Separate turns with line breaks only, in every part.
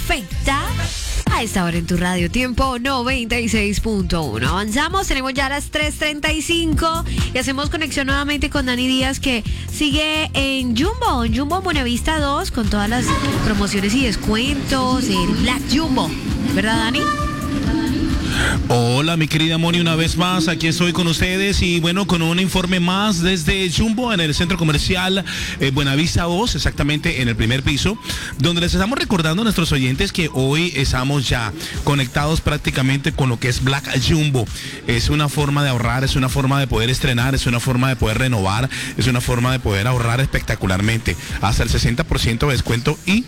perfecta. A esta hora en tu radio, tiempo 96.1. Avanzamos, tenemos ya las 3:35 y hacemos conexión nuevamente con Dani Díaz, que sigue en Jumbo Buenavista 2, con todas las promociones y descuentos, el Black Jumbo, ¿verdad, Dani?
Hola, mi querida Moni, una vez más aquí estoy con ustedes y bueno, con un informe más desde Jumbo en el centro comercial Buenavista 2, exactamente en el primer piso, donde les estamos recordando a nuestros oyentes que hoy estamos ya conectados prácticamente con lo que es Black Jumbo. Es una forma de ahorrar, es una forma de poder estrenar, es una forma de poder renovar, es una forma de poder ahorrar espectacularmente, hasta el 60% de descuento y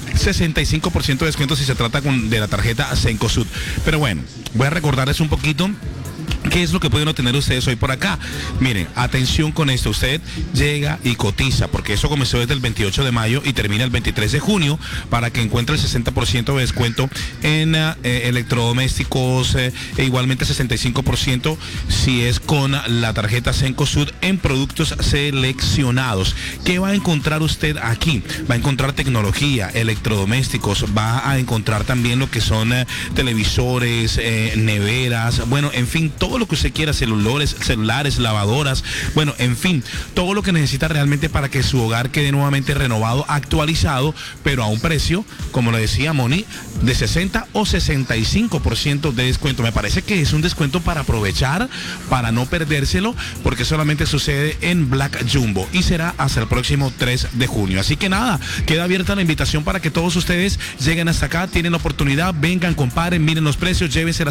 65% de descuento si se trata de la tarjeta Cencosud. Pero bueno, voy a recordarles un poquito qué es lo que pueden obtener ustedes hoy por acá. Miren, atención con esto, usted llega y cotiza, porque eso comenzó desde el 28 de mayo y termina el 23 de junio, para que encuentre el 60% de descuento en electrodomésticos, e igualmente 65% si es con la tarjeta Cencosud en productos seleccionados. ¿Qué va a encontrar usted aquí? Va a encontrar tecnología, electrodomésticos, va a encontrar también lo que son televisores, neveras, bueno, en fin, todo lo que usted quiera, celulares, lavadoras, bueno, en fin, todo lo que necesita realmente para que su hogar quede nuevamente renovado, actualizado, pero a un precio, como lo decía Moni, de 60 o 65% de descuento. Me parece que es un descuento para aprovechar, para no perdérselo, porque solamente sucede en Black Jumbo y será hasta el próximo 3 de junio. Así que nada, queda abierta la invitación para que todos ustedes lleguen hasta acá, tienen la oportunidad, vengan, comparen, miren los precios, llévense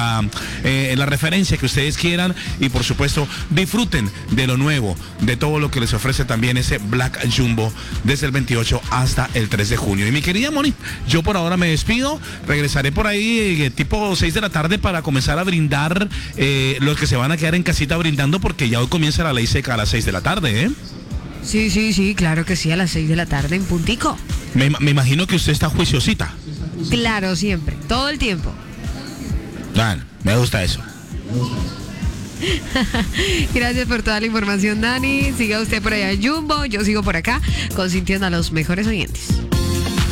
la referencia que ustedes quieran y por supuesto disfruten de lo nuevo, de todo lo que les ofrece también ese Black Jumbo desde el 28 hasta el 3 de junio. Y mi querida Moni, yo por ahora me despido, regresaré por ahí tipo 6 de la tarde para comenzar a brindar los que se van a quedar en casita brindando, porque ya hoy comienza la ley seca a las 6 de la tarde, ¿eh?
Sí, claro que sí, a las 6 de la tarde en puntico.
Me imagino que usted está juiciosita.
Claro, siempre, todo el tiempo.
Bueno, me gusta eso.
Gracias por toda la información, Dani. Siga usted por allá en Jumbo, yo sigo por acá consintiendo a los mejores oyentes.